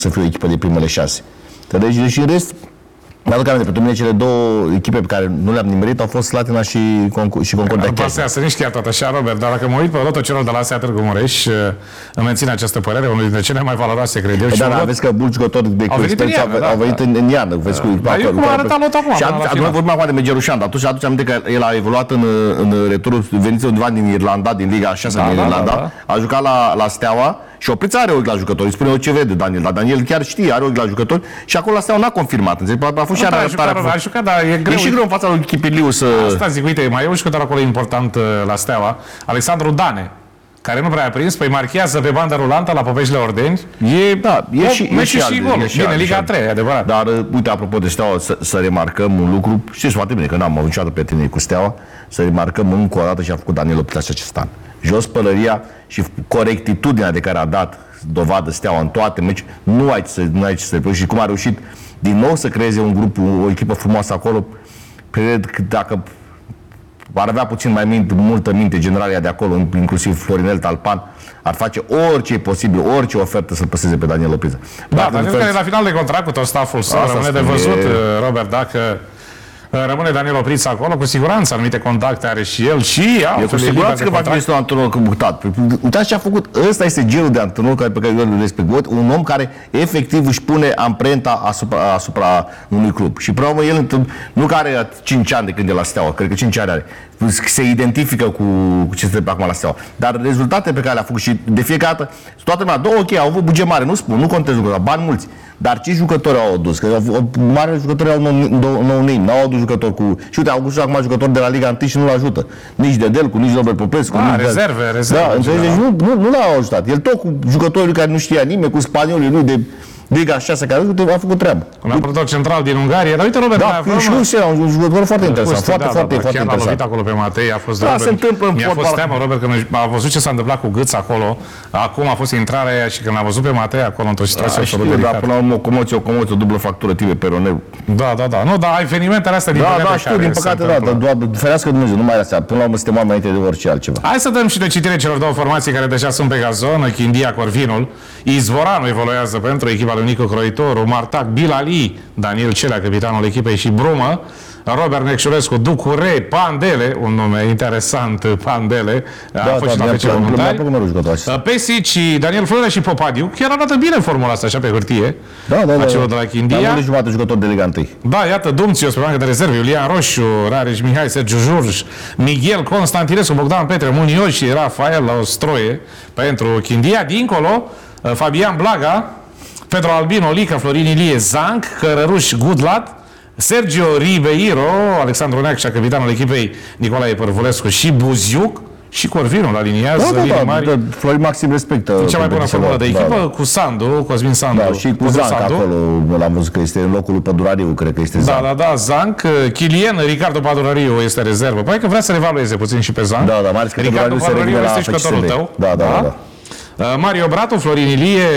să fie o echipă de primele 6. Deci în rest, mi-aduc aminte, pentru mine cele două echipe pe care nu le-am nimerit au fost Slatina și Concordia Chiajna. Să nu știa tot așa, Robert, dar dacă mă uit pe lotul celor de la SEA Târgu Mureș, îmi menține această părere, unul dintre cele mai valoroase, cred eu. Dar vezi că mulți jucători de experiență au venit în iarnă. Vezi, dar eu cum a arătat lotul acum? Și noi vorbim acum de Megerușan, atunci aminte că el a evoluat în returul, venit undeva din Irlanda, din Liga 6 din Irlanda, a jucat la Steaua. Și Oprița are ochi la jucători, îi spune OCV de Daniel, dar Daniel chiar știe, are ochi la jucători și acolo la Steaua n-a confirmat. A fost și a jucat, dar e greu. E și greu în fața lui Chipiliu să... Asta zic, uite, mai e un jucător acolo important la Steaua, Alexandru Dane, care nu prea a prins, păi marchează pe bandă rulantă la Poveștile Ordeni. E și gol. Bine, Liga 3, adevărat. Dar, uite, apropo de Steaua, să remarcăm un lucru, știți foarte bine că n-am avut niciodată prietenie cu Steaua, să remarcăm încă o dată ce a făcut Daniel Oprița acest an. Jos pălăria și corectitudinea de care a dat dovadă Steaua în toate meci, nu ai ce să reproși. Și cum a reușit din nou să creeze un grup, o echipă frumoasă acolo, cred că dacă ar avea puțin mai multă minte generalia de acolo, inclusiv Florinel Talpan, ar face orice posibil, orice ofertă să-l păseze pe Daniel Oprița. Da, Daniel care e la final de contract cu tot stafful său, rămâne de văzut, Robert, dacă rămâne Daniel Oprița acolo, cu siguranță anumite contacte are și el și eu cu siguranță că va fi un antrenor căutat. Uitați ce a făcut. Ăsta este genul de antrenor pe care eu îl respect. Un om care efectiv își pune amprenta asupra unui club. Și probabil el nu că are 5 ani de când e la Steaua, cred că 5 ani are. Se identifică cu ce se întâmplă acum la Steaua. Dar rezultatele pe care le-a făcut și de fiecare dată, toată lumea, ok, au avut buget mare, nu spun, nu contează lucrurile, bani mulți. Dar ce jucători au adus? Că mari jucători au no-name, n-au adus jucători cu... Și uite, au adus acum jucători de la Liga 1 și nu-l ajută. Nici Dedelcu, nici Robert Popescu. Rezerve. Da, înțelegi? Nu l-au ajutat. El tot cu jucătorii care nu știa nimeni, cu spaniolii lui de Liga 6 care a făcut treabă. Un apărător central din Ungaria. Dar uite, Robert, da, și un jucător foarte interesant. Foarte interesant. A lovit acolo pe Matei, a fost se întâmplă în mi-a fost teamă, Robert, că a văzut ce s-a întâmplat cu Gâț acolo. Acum a fost intrarea aia și când a văzut pe Matei acolo într-o situație absolut delicată. Da, până la urmă, o comoție, o dublă factură TV pe Roneu. Da. Nu, dar evenimentele astea din păcate. Da, știu, din păcate, da, ferească Dumnezeu, numai astea. Până la urmă suntem mai înainte de orice altceva. Hai să dăm și de citire celor două formații care deja sunt pe gazon, Chindia, Corvinul. Izvoranu evoluează pentru echipa lui Nicu Croitoru, Martac, Bilali, Daniel Celea, capitanul echipei și Brumă, Robert Necșurescu, Ducure, Pandele, un nume interesant, Pandele, a fost și la FC Voluntari, Pesici, Daniel Florea și Popadiu, chiar arată bine formula asta așa pe hârtie, acelor de la Chindia. Dar nu jumătate jucători de Liga 1. Da, iată, Dumțios pe bancă de rezerve, Iulian Roșu, Rareș Mihai, Sergiu Jurj, Miguel Constantinescu, Bogdan Petre, Muniol și Rafael Ostroie pentru Chindia. Dincolo, Fabian Blaga, Pedro Albino, Lica, Florin Ilie, Zanc, Cărăruș, Gudlat, Sergio Ribeiro, Alexandru Neacșa, capitanul echipei, Nicolae Părvulescu și Buziuc și Corvinul aliniază linii mari. Florin Maxim respectă cea mai bună formulă de echipă, cu Sandu, Cosmin Sandu. Da, și cu Zanc acolo, l-am văzut că este în locul lui Pădurariu, cred că este Zanc. Da, Zanc, Chilien, Ricardo Pădurariu este rezervă. Păi că vrea să revalueze puțin și pe Zanc. Da, mai ales că Ricardo Pădurariu este jucătorul tău. Da. Mario Bratu, Florin Ilie,